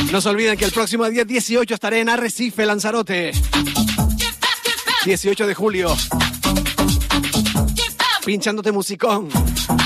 No se olviden que el próximo día 18 estaré en Arrecife, Lanzarote. 18 de julio. Pinchándote musicón.